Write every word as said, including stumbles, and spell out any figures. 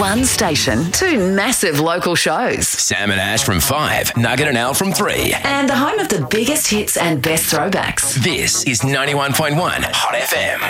One station, two massive local shows. Sam and Ash from five, Nugget and Al from three. And the home of the biggest hits and best throwbacks. This is ninety-one point one Hot F M.